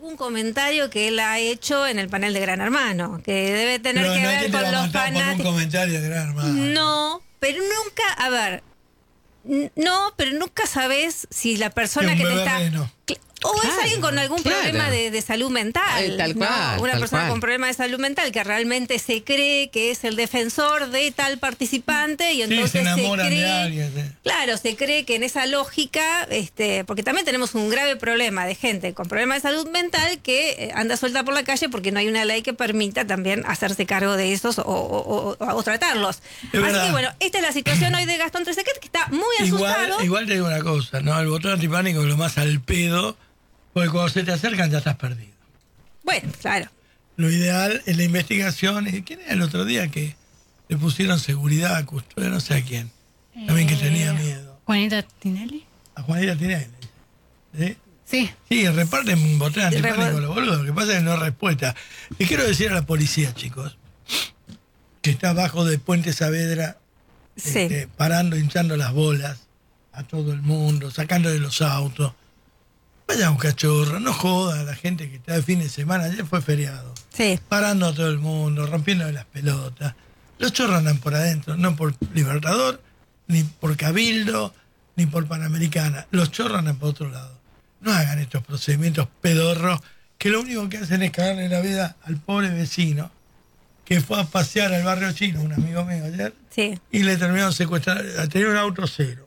algún comentario que él ha hecho en el panel de Gran Hermano, que debe tener que ver con los fanáticos. Por un comentario de Gran Hermano. No, pero nunca, a ver, no, pero nunca sabes si la persona que te está... O es alguien con algún problema de salud mental. Tal cual. Una persona cual. con problema de salud mental que realmente se cree que es el defensor de tal participante y entonces se enamoran cree, de alguien. Claro, se cree que en esa lógica, porque también tenemos un grave problema de gente con problemas de salud mental que anda suelta por la calle porque no hay una ley que permita también hacerse cargo de esos o tratarlos. Así que bueno, esta es la situación hoy de Gastón Trezeguet, que está muy asustado. Igual te digo una cosa, ¿no? El botón antipánico es lo más al pedo. Porque cuando se te acercan ya estás perdido. Bueno, claro. Lo ideal es la investigación. ¿Quién era el otro día que le pusieron seguridad a custodia? No sé a quién. También que tenía miedo. ¿Juanita Tinelli? A Juanita Tinelli. ¿Sí? Sí. Sí, reparten un botón antipánico los boludos. Lo que pasa es que no hay respuesta. Y quiero decir a la policía, chicos, que está abajo de Puente Saavedra, parando, hinchando las bolas a todo el mundo, sacando de los autos. Vaya un cachorro, no joda a la gente que está de fin de semana, ayer fue feriado. Sí. Parando a todo el mundo, rompiendo las pelotas. Los chorros andan por adentro, no por Libertador, ni por Cabildo, ni por Panamericana. Los chorros andan por otro lado. No hagan estos procedimientos pedorros que lo único que hacen es cagarle la vida al pobre vecino que fue a pasear al barrio chino, un amigo mío ayer, y le terminaron secuestrando, tenía un auto cero.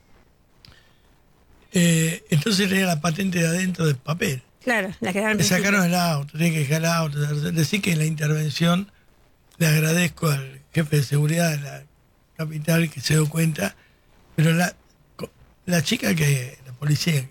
Entonces tenía la patente de adentro del papel. Claro, la quedaron. Le sacaron el auto, tenía que dejar el auto. Decir que en la intervención le agradezco al jefe de seguridad de la capital que se dio cuenta, pero la chica la policía, el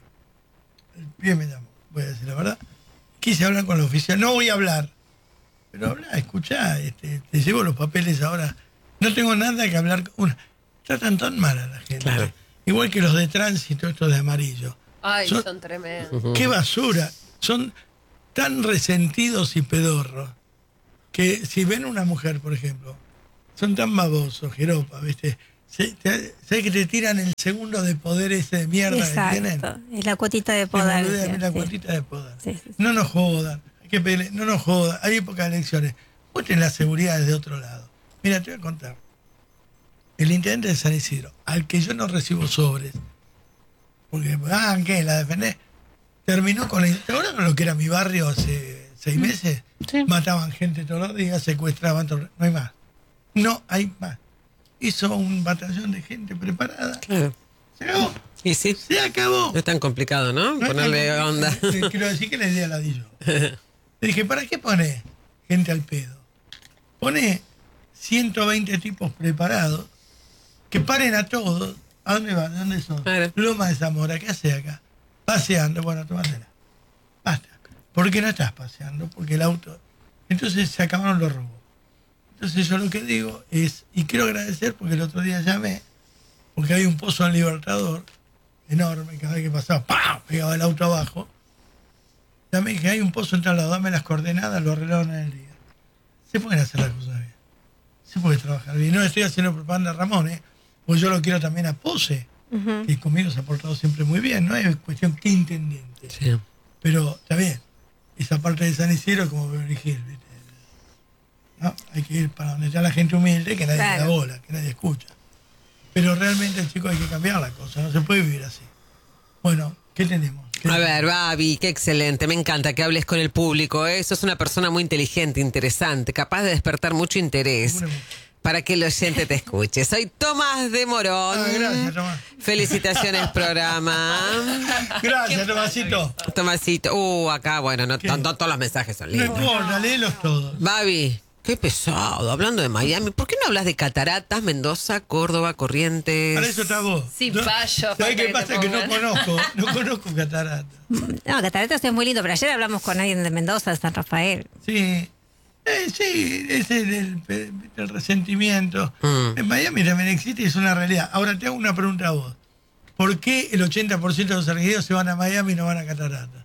pie me llamó, voy a decir la verdad, quise hablar con la oficial, no voy a hablar, pero habla, escuchá, te llevo los papeles ahora, no tengo nada que hablar con tratan tan mal a la gente. Claro. Igual que los de tránsito, estos de amarillo. Ay, son tremendos. ¡Qué basura! Son tan resentidos y pedorros que si ven una mujer, por ejemplo, son tan babosos, jeropa, ¿viste? ¿Sabes que te tiran el segundo de poder ese de mierda que tienen? Es la cuotita de poder. La cuotita de poder. No nos jodan, no nos jodan. Hay épocas de elecciones. Muestren la seguridad desde otro lado. Mira, te voy a contar. El intendente de San Isidro, al que yo no recibo sobres, porque, ¿qué? ¿La defendés? Terminó con ¿te acuerdas con lo que era mi barrio hace 6 meses? Sí. Mataban gente todos los días, secuestraban, no hay más. No hay más. Hizo un batallón de gente preparada. Claro. Se acabó. Y sí. Se acabó. No es tan complicado, ¿no? Ponerle onda. Quiero decir que la idea la di yo. Le dije, ¿para qué pone gente al pedo? Pone 120 tipos preparados que paren a todos. ¿A dónde van? ¿De dónde son? Claro. Loma de Zamora, ¿qué hace acá? Paseando. Bueno, tómatela. Basta. ¿Por qué no estás paseando? Porque el auto... Entonces se acabaron los robos. Entonces yo lo que digo es, y quiero agradecer porque el otro día llamé, porque hay un pozo en Libertador enorme, cada vez que pasaba, ¡pam!, pegaba el auto abajo. Llamé y dije, hay un pozo en tal lado, dame las coordenadas, lo arreglaron en el día. Se pueden hacer las cosas bien. Se puede trabajar bien. No estoy haciendo propaganda a Ramón, pues yo lo quiero también a Pose, que conmigo se ha portado siempre muy bien, no es cuestión que intendente. Sí. Pero está bien, esa parte de San Isidro es como Beverly Hills, ¿viste? ¿No? Hay que ir para donde está la gente humilde, que nadie le da bola, que nadie escucha. Pero realmente, chicos, hay que cambiar la cosa, no se puede vivir así. Bueno, ¿qué tenemos? A ver, Babi, qué excelente, me encanta que hables con el público, ¿eh? Sos una persona muy inteligente, interesante, capaz de despertar mucho interés para que el oyente te escuche. Soy Tomás de Morón. Gracias, Tomás. Felicitaciones, programa. Gracias, Tomasito. Tomasito. Acá, bueno, no todos los mensajes son lindos. No importa, léelos todos. Babi, qué pesado, hablando de Miami. ¿Por qué no hablas de cataratas, Mendoza, Córdoba, Corrientes? Para eso está vos. Sin fallo. ¿Sabés qué pasa? Que no conozco cataratas. No, cataratas es muy lindo, pero ayer hablamos con alguien de Mendoza, de San Rafael. Sí. Sí, ese es el resentimiento. En Miami también existe y es una realidad. Ahora te hago una pregunta a vos. ¿Por qué el 80% de los argentinos se van a Miami y no van a cataratas?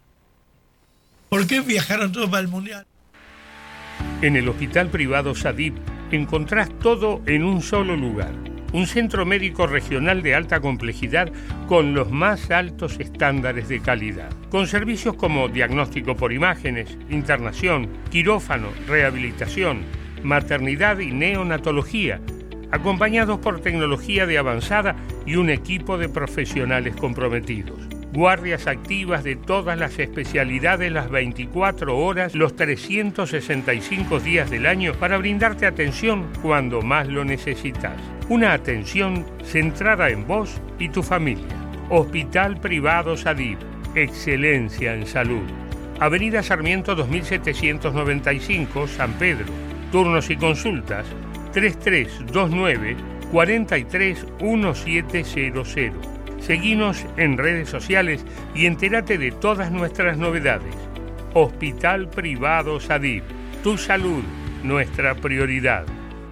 ¿Por qué viajaron todos para el Mundial? En el Hospital Privado Sadip encontrás todo en un solo lugar. un centro médico regional de alta complejidad con los más altos estándares de calidad, con servicios como diagnóstico por imágenes, internación, quirófano, rehabilitación, maternidad y neonatología, acompañados por tecnología de avanzada y un equipo de profesionales comprometidos. Guardias activas de todas las especialidades las 24 horas, los 365 días del año para brindarte atención cuando más lo necesitas. Una atención centrada en vos y tu familia. Hospital Privado Sadib. Excelencia en salud. Avenida Sarmiento 2795, San Pedro. Turnos y consultas 3329 43 1700. Seguinos en redes sociales y entérate de todas nuestras novedades. Hospital Privado Sadib. Tu salud, nuestra prioridad.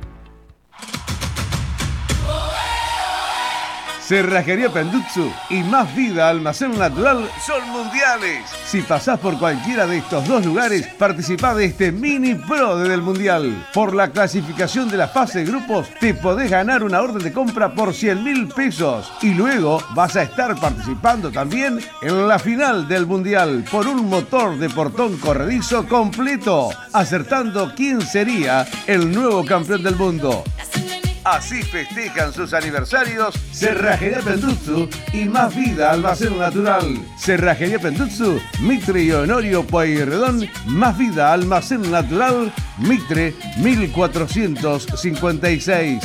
Cerrajería Pendutsu y Más Vida Almacén Natural son mundiales. Si pasás por cualquiera de estos dos lugares, participá de este mini pro del mundial. Por la clasificación de la fase de grupos, te podés ganar una orden de compra por 100.000 pesos. Y luego vas a estar participando también en la final del mundial por un motor de portón corredizo completo, acertando quién sería el nuevo campeón del mundo. Así festejan sus aniversarios Cerrajería Pendutsu y Más Vida Almacén Natural. Cerrajería Pendutsu, Mitre y Honorio Pueyrredón. Más Vida Almacén Natural, Mitre 1456.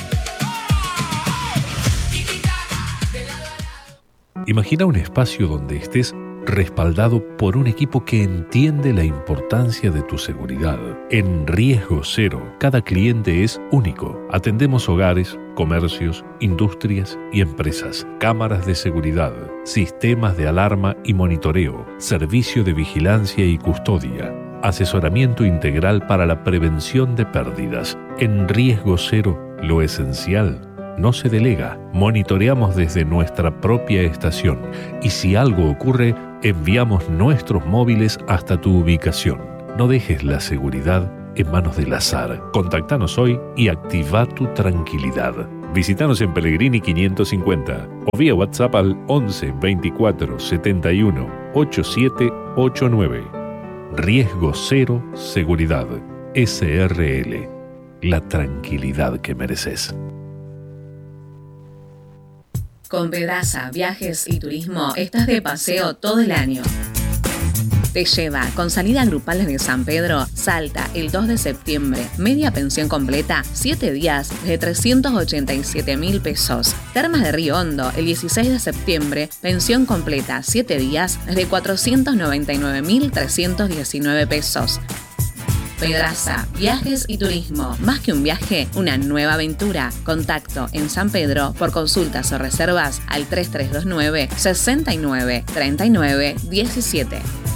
Imagina un espacio donde estés respaldado por un equipo que entiende la importancia de tu seguridad. En Riesgo Cero, cada cliente es único. Atendemos hogares, comercios, industrias y empresas. Cámaras de seguridad, sistemas de alarma y monitoreo, servicio de vigilancia y custodia, asesoramiento integral para la prevención de pérdidas. En Riesgo Cero, lo esencial no se delega. Monitoreamos desde nuestra propia estación y si algo ocurre, enviamos nuestros móviles hasta tu ubicación. No dejes la seguridad en manos del azar. Contactanos hoy y activa tu tranquilidad. Visítanos en Pellegrini 550 o vía WhatsApp al 11 24 71 8789. Riesgo Cero Seguridad. SRL. La tranquilidad que mereces. Con Pedraza, Viajes y Turismo estás de paseo todo el año. Te lleva con salida grupal desde San Pedro, Salta, el 2 de septiembre, media pensión completa, 7 días de 387.000 pesos. Termas de Río Hondo, el 16 de septiembre, pensión completa, 7 días de 499.319 pesos. Pedraza, Viajes y Turismo. Más que un viaje, una nueva aventura. Contacto en San Pedro por consultas o reservas al 3329 69 39 17.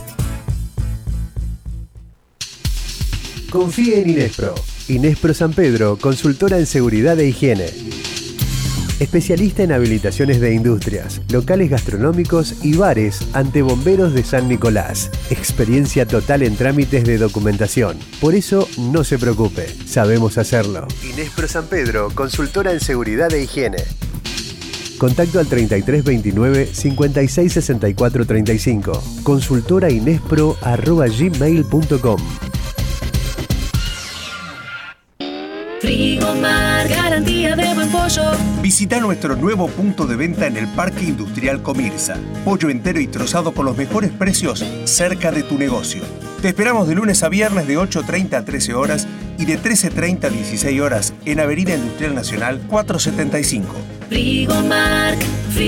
Confíe en Inespro. Inespro San Pedro, consultora en seguridad e higiene. Especialista en habilitaciones de industrias, locales gastronómicos y bares ante Bomberos de San Nicolás. Experiencia total en trámites de documentación. Por eso, no se preocupe, sabemos hacerlo. Inespro San Pedro, consultora en seguridad e higiene. Contacto al 3329 56 64 35. consultorainespro@gmail.com. Frigomar, garantía de buen pollo. Visita nuestro nuevo punto de venta en el Parque Industrial Comirsa. Pollo entero y trozado con los mejores precios cerca de tu negocio. Te esperamos de lunes a viernes de 8:30 a 13 horas y de 13:30 a 16 horas en Avenida Industrial Nacional 475. Frigomar,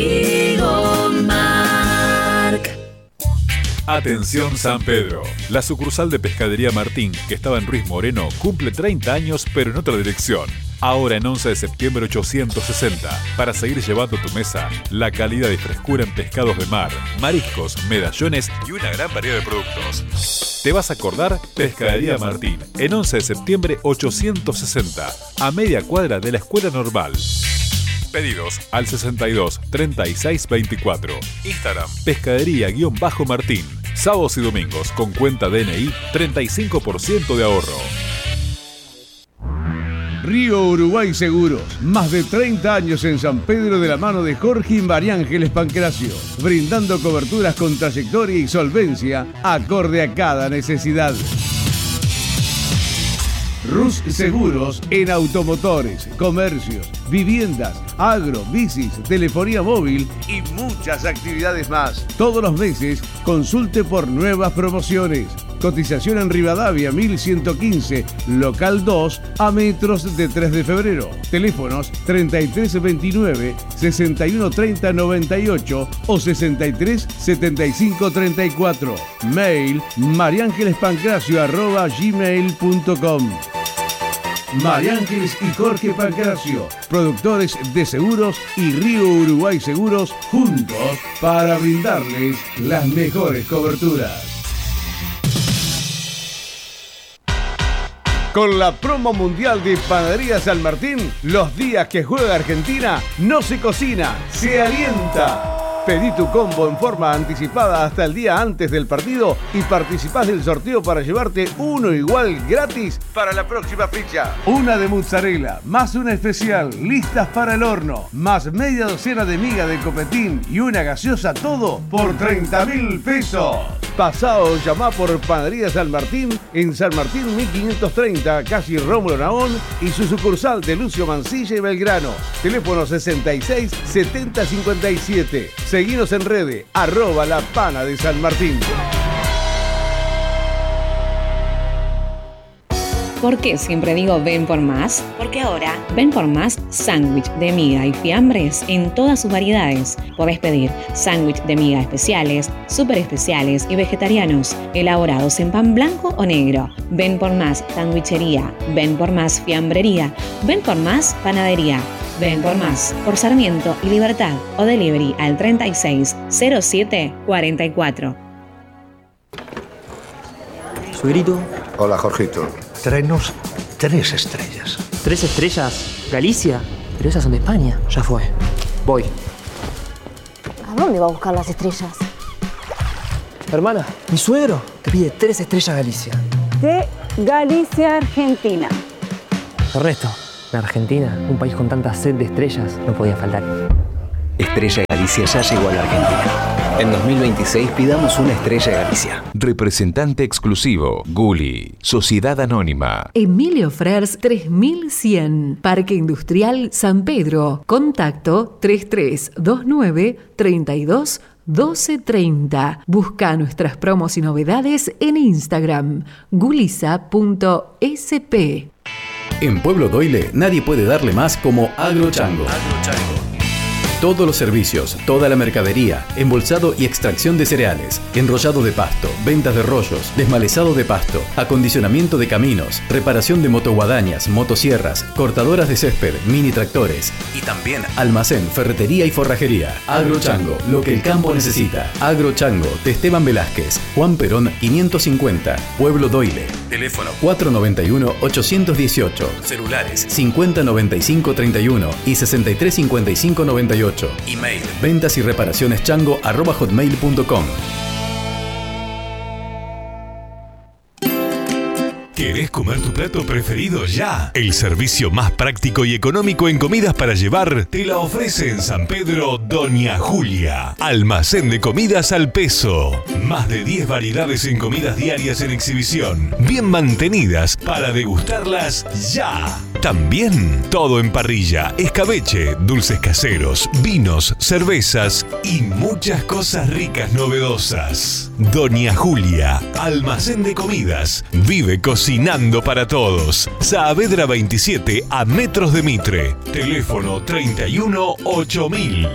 Frigomar. Atención San Pedro. La sucursal de Pescadería Martín, que estaba en Ruiz Moreno, cumple 30 años pero en otra dirección. Ahora en 11 de septiembre 860, para seguir llevando a tu mesa la calidad y frescura en pescados de mar, mariscos, medallones y una gran variedad de productos. ¿Te vas a acordar? Pescadería Martín, en 11 de septiembre 860, a media cuadra de la Escuela Normal. Pedidos al 62 36 24. Instagram, pescadería_Martín. Sábados y domingos con cuenta DNI, 35% de ahorro. Río Uruguay Seguros. Más de 30 años en San Pedro de la mano de Jorge y María Ángeles Pancracio. Brindando coberturas con trayectoria y solvencia acorde a cada necesidad. Rus Seguros en automotores, comercios, viviendas, agro, bicis, telefonía móvil y muchas actividades más. Todos los meses consulte por nuevas promociones. Cotización en Rivadavia 1115, local 2, a metros de 3 de febrero. Teléfonos 3329 6130 98 o 63 75 34. Mail mariangelespancracio@gmail.com. María Ángeles y Jorge Pancracio, productores de seguros y Río Uruguay Seguros, juntos para brindarles las mejores coberturas. Con la promo mundial de Panadería San Martín, los días que juega Argentina no se cocina, se alienta. Pedí tu combo en forma anticipada hasta el día antes del partido y participás del sorteo para llevarte uno igual gratis para la próxima fecha. Una de mozzarella, más una especial, listas para el horno, más media docena de miga de copetín y una gaseosa, todo por 30.000 pesos. Pasá o llamá por Panadería San Martín en San Martín 1530, casi Rómulo Nahón, y su sucursal de Lucio Mancilla y Belgrano. Teléfono 66 70 57. Seguinos en redes, @la Pana de San Martín. ¿Por qué siempre digo ven por más? Porque ahora ven por más sándwich de miga y fiambres en todas sus variedades. Podés pedir sándwich de miga especiales, súper especiales y vegetarianos, elaborados en pan blanco o negro. Ven por más sandwichería, ven por más fiambrería, ven por más panadería. Ven por más, por Sarmiento y Libertad o delivery al 360744. Suegrito. Hola, Jorgito. Tráenos 3 estrellas. ¿3 estrellas? ¿Galicia? Pero esas son de España. Ya fue. Voy. ¿A dónde va a buscar las estrellas? Hermana, mi suegro te pide 3 estrellas Galicia. De Galicia, Argentina. Ernesto, en Argentina, un país con tanta sed de estrellas, no podía faltar. Estrella Galicia ya llegó a la Argentina. En 2026 pidamos una Estrella Galicia. Representante exclusivo, Gulli, Sociedad Anónima. Emilio Frers 3100, Parque Industrial San Pedro. Contacto 3329 32 1230. Busca nuestras promos y novedades en Instagram, gulisa.sp. En Pueblo Doyle nadie puede darle más como Agrochango. Todos los servicios, toda la mercadería, embolsado y extracción de cereales, enrollado de pasto, ventas de rollos, desmalezado de pasto, acondicionamiento de caminos, reparación de motoguadañas, motosierras, cortadoras de césped, mini tractores y también almacén, ferretería y forrajería. Agrochango, lo que el campo necesita. Agrochango, de Esteban Velázquez, Juan Perón 550, Pueblo Doyle. Teléfono 491-818, celulares 509531 y 635598. Email ventas y reparaciones chango@hotmail.com. ¿Querés comer tu plato preferido ya? El servicio más práctico y económico en comidas para llevar te la ofrece en San Pedro Doña Julia. Almacén de comidas al peso. Más de 10 variedades en comidas diarias en exhibición. Bien mantenidas para degustarlas ya. También todo en parrilla, escabeche, dulces caseros, vinos, cervezas y muchas cosas ricas novedosas. Doña Julia, almacén de comidas. Vive cocinando para todos. Saavedra 27 a metros de Mitre. Teléfono 31 8000.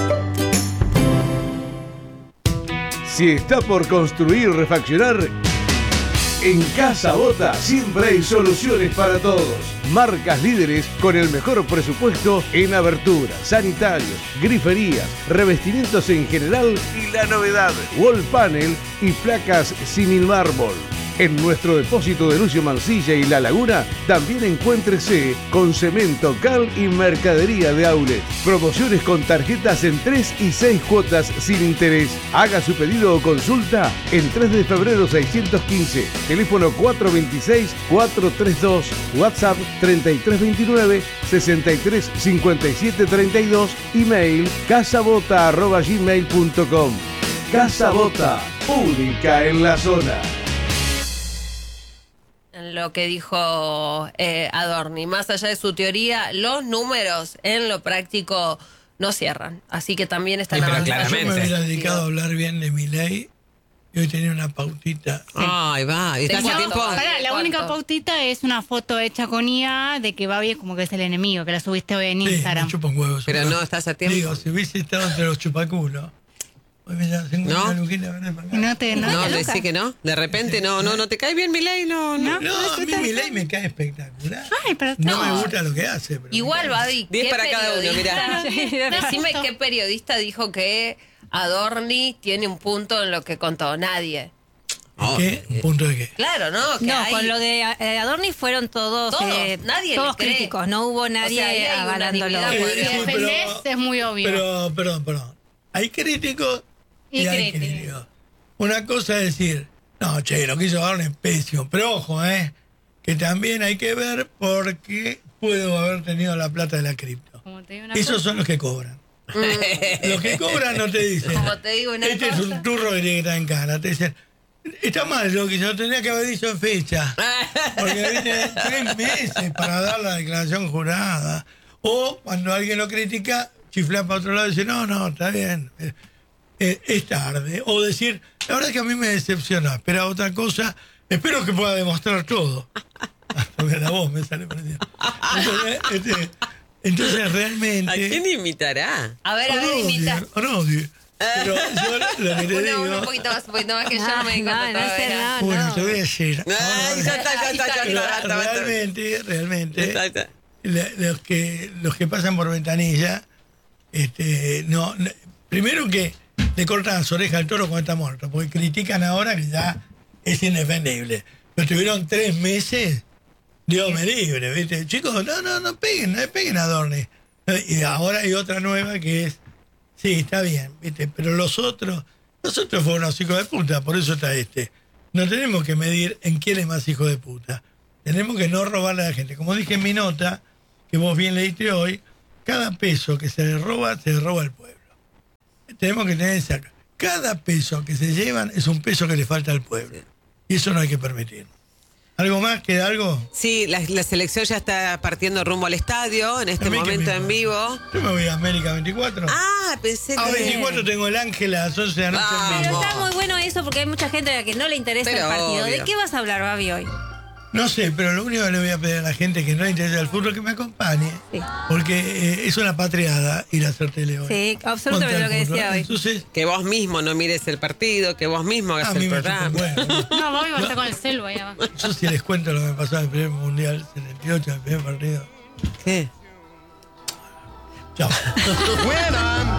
Si está por construir o refaccionar, en Casa Bota siempre hay soluciones para todos. Marcas líderes con el mejor presupuesto en aberturas, sanitarios, griferías, revestimientos en general y la novedad, wall panel y placas simil mármol. En nuestro depósito de Lucio Mansilla y La Laguna, también encuéntrese con cemento, cal y mercadería de Aules. Promociones con tarjetas en 3 y 6 cuotas sin interés. Haga su pedido o consulta en 3 de febrero 615. Teléfono 426-432. WhatsApp 3329-635732. Email casabota@gmail.com. Casa Bota, única en la zona. En lo que dijo Adorni, más allá de su teoría, los números en lo práctico no cierran. Así que también está la Yo me hubiera dedicado a hablar bien de Milei y hoy tenía una pautita. Ay, va. ¿Y está hace tiempo? Pará, la única pautita es una foto hecha con IA de que va bien como que es el enemigo, que la subiste hoy en Instagram. Me chupa un huevo. Pero no estás a tiempo. Digo, si hubiese estado entre los chupaculos. ¿No? No, decí que no. De repente no te cae bien Milei, no. A mí Milei me cae espectacular. Ay, pero no me gusta lo que hace. Pero igual, Babi, 10 para cada uno, mirá. Decime qué periodista dijo que Adorni tiene un punto en lo que contó. Nadie. ¿Qué? ¿Un punto de qué? Claro, ¿no? Que hay... con lo de Adorni fueron todos nadie todos le cree. críticos, no hubo nadie avalándolo. Si defendés es muy obvio. Pero, perdón. Hay críticos y hay críticos. Una cosa es decir, no, lo que hizo Adorni es pésimo. Pero ojo, que también hay que ver por qué puedo haber tenido la plata de la cripto. Esos son los que cobran. Los que cobran no te dicen, como te digo una este cosa, es un turro que tiene que estar en cana. Te dicen, está mal lo que yo tenía que haber dicho en fecha. Porque viste 3 meses para dar la declaración jurada. O cuando alguien lo critica, chiflar para otro lado y decir, no, está bien. Es tarde. O decir, la verdad es que a mí me decepcionó. Espera otra cosa. Espero que pueda demostrar todo. Porque la voz me sale prendido. Entonces realmente... ¿A quién imitará? A ver, imita. Pero yo lo que te digo... Un poquito más que yo no me encanta. Bueno, te voy a decir... Realmente, los que pasan por ventanilla, primero que le cortan las orejas al toro cuando está muerto, porque critican ahora que ya es indefendible. Pero tuvieron 3 meses, Dios me libre, ¿viste? Chicos, no peguen a Adorni. Y ahora hay otra nueva que es, sí, está bien, ¿viste? Pero los otros fueron unos hijos de puta, por eso está este. No tenemos que medir en quién es más hijo de puta. Tenemos que no robarle a la gente. Como dije en mi nota, que vos bien leíste hoy, cada peso que se le roba al pueblo. Tenemos que tener esa... Cada peso que se llevan es un peso que le falta al pueblo. Y eso no hay que permitir. ¿Algo más? ¿Queda algo? Sí, la selección ya está partiendo rumbo al estadio en este momento en vivo. Yo me voy a América 24. Pensé que... A 24 tengo el Ángel a las 11 de la noche en vivo. Pero está muy bueno eso porque hay mucha gente a la que no le interesa el partido. Obvio. ¿De qué vas a hablar, Babi, hoy? No sé, pero lo único que le voy a pedir a la gente que no le interesa el fútbol es que me acompañe. Sí. Porque es una patriada ir a hacer tele hoy. Sí, absolutamente lo que decía hoy. Entonces, que vos mismo no mires el partido, que vos mismo hagas el programa. No, Babi va a estar con el celu ahí abajo. Yo sí les cuento lo que me pasó en el primer mundial 78, en el primer partido. ¿Qué? Chao.